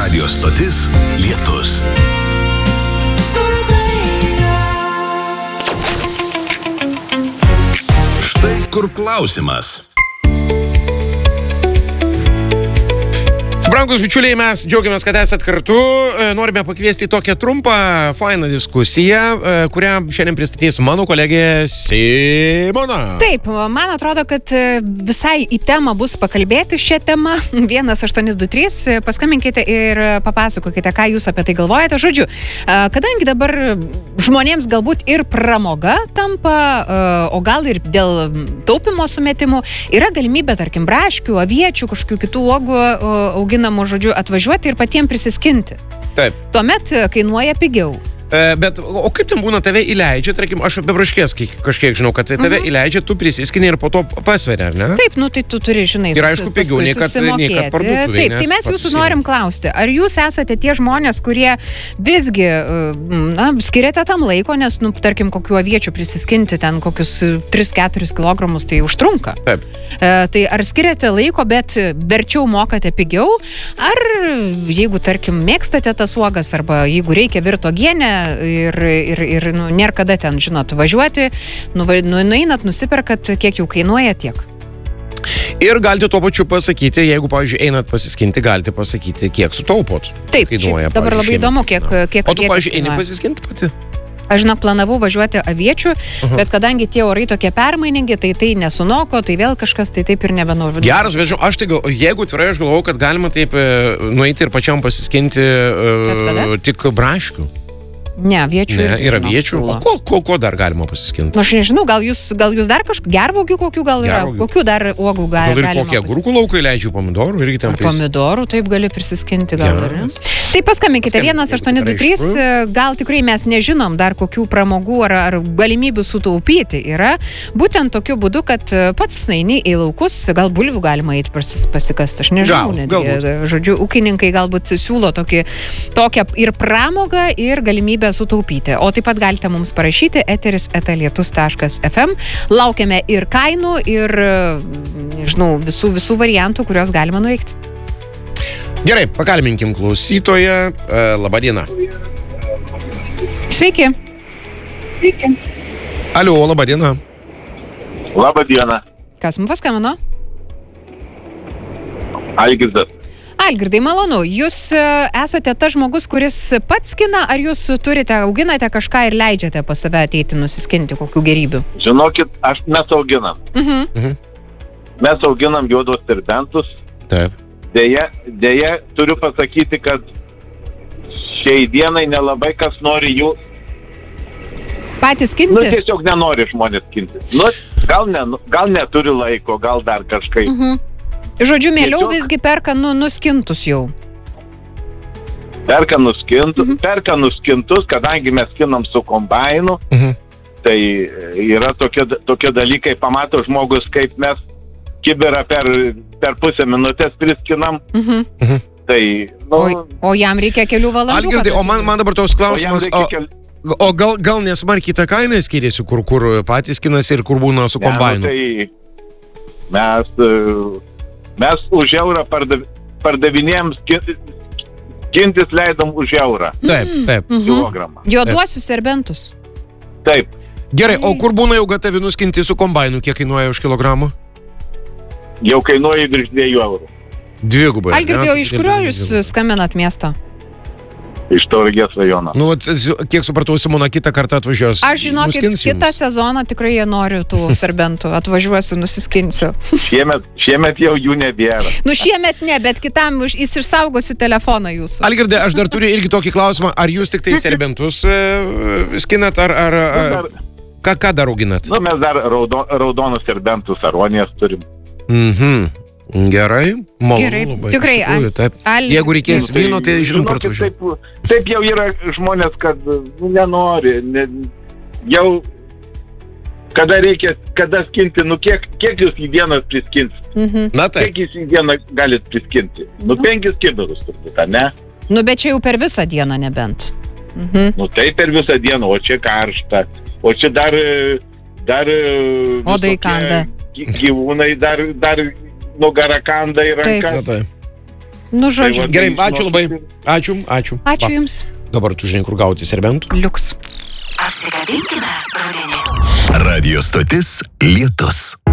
Radio stotis Lietus. Štai kur klausimas. Brangus bičiuliai, mes džiaugiamės, kad esat kartu. Norime pakviesti tokią trumpą, fainą diskusiją, kurią šiandien pristatys mano kolegė Simona. Taip, man atrodo, kad visai į temą bus pakalbėti šią temą. 1823, paskambinkite ir papasakokite, ką jūs apie tai galvojate. Žodžiu, kadangi dabar žmonėms galbūt ir pramoga tampa, o gal ir dėl taupimo sumetimų, yra galimybė, tarkim, braškių, aviečių, kažkokių kitų uogų auginamų, žodžiu, atvažiuoti ir patiems prisiskinti. Taip. Tuomet kainuoja pigiau. Bet, o kaip ten būna, tave įleidžia, tarkim, aš apie braškės kažkiek žinau, kad tave įleidžia, tu prisiskini ir po to pasveria, ar ne? Taip, nu tai tu turi, žinai, ir aišku, pigiau, nei kad parduotuvėje. Taip, tai mes jūsų norim klausti, ar jūs esate tie žmonės, kurie visgi, skiriate tam laiko, nes, tarkim, kokių aviečių prisiskinti ten kokius 3-4 kilogramus, tai užtrunka. Taip. Tai ar skiriate laiko, bet verčiau mokate pigiau, ar jeigu, tarkim, mėgstate tas uogas, arba jeigu reikia virto uogienę, ir nėra kada ten, žinot, važiuoti, nueinat, nusiperkat, kiek jau kainuoja tiek. Ir galite tuo pačiu pasakyti, jeigu, pavyzdžiui, einat pasiskinti, galite pasakyti, kiek sutaupot. Taip, kainuoja, dabar labai įdomu, kiek O tu, pavyzdžiui, eini pasiskinti pati? Aš, žinok, planavau važiuoti aviečių, bet kadangi tie orai tokie permainingi, tai nesunoko, tai vėl kažkas, tai taip ir nebenoriu. Geras, bet aš tai jeigu tvirtai aš galvojau, kad galima taip nueiti ir pačiam pasiskinti tik braškių. Ne, aviečių. Ne, ir aviečių. O ko dar galima pasiskinti? Aš nežinau, gal jūs dar kažkokių gervuogių kokių gal yra? Kokių dar uogų galima pasiskinti? Gal ir kokie agurkų laukai leidžiu, pomidorų irgi ten pasiskinti. Pomidorų taip gali prisiskinti gal ir. Tai paskambinkite 1823, gal tikrai mes nežinom dar kokių pramogų ar galimybių sutaupyti yra. Būtent tokiu būdu, kad pats eini į laukus, gal bulvių galima eiti pasikasti, aš nežinau. Žodžiu, ūkininkai galbūt siūlo tokią ir pramogą, ir galimybę sutaupyti. O taip pat galite mums parašyti eteris@lietus.fm. Laukiame ir kainų, ir, nežinau, visų variantų, kuriuos galima nuveikti. Gerai, pakalbinkim klausytoją. Labadiena. Sveiki. Sveiki. Alio, labadiena. Labadiena. Kas mums paskambino? Algirdas. Algirdai, malonu. Jūs esate tas žmogus, kuris pats skina, ar jūs auginate kažką ir leidžiate pas save ateiti nusiskinti kokių gerybių? Žinokit, mes auginam. Mes auginam juodos serbentus. Taip. Deja, turiu pasakyti, kad šiai dienai nelabai kas nori jų. Patys skinti? Tiesiog nenori žmonės skinti. Gal neturi laiko, gal dar kažkai. Žodžiu, mėliau visgi perka nuskintus jau. Perka nuskintus, kadangi mes skinam su kombainu, tai yra tokie dalykai, pamato žmogus, kaip mes kibirą per pusę minutės priskinam. Tai, o jam reikia kelių valandų. Algirdai, o man dabar toks klausimas, o gal nesmarkiai ta kaina skiriasi, kur patys skinasi ir kur būna su kombainu? Mes už eurą pardavinėjams gintis leidom už eurą. Taip. Kilogramą. Juoduosius serbentus. Taip. Gerai, o kur būna jau gatavi nuskinti su kombainu, kiek kainuoja už kilogramą? Jau kainuoja virš 2 eurų. Dvigubai. Algirdai, o iš kurio jūs skambinat miesto? Iš Tauragės rajono. Kiek supratau, Simona kitą kartą atvažiuos. Aš žinokit, kitą sezoną tikrai jie nori tų serbentų. Atvažiuosiu, nusiskinsiu. Šiemet jau jų nebėra. Šiemet ne, bet kitam išsaugosiu telefoną jūsų. Algirdai, aš dar turiu irgi tokį klausimą. Ar jūs tik tai serbentus skinat, ar ką dar auginat? Mes dar raudonus serbentus, aronijas turim. Gerai, malonu. Tikrai. Jeigu reikės vyno, tai žinom, kur atvažiuoju. Taip jau yra žmonės, kad nenori. Jau kada skinti, kiek jūs į dieną priskins? Na taip. Kiek jūs į dieną galit priskinti? 5 kibirus turbūt, ne? Bet čia jau per visą dieną nebent. Tai per visą dieną, o čia karšta. O čia dar Odai kanda. Gyvūnai dar nugarą kanda į ranką. Nu, žodžiu. Tai va, Gerai, ačiū labai. Ačiū. Ačiū Jums. Dabar tu žinai, kur gauti serbentų. Liuks. Radio stotis Lietus.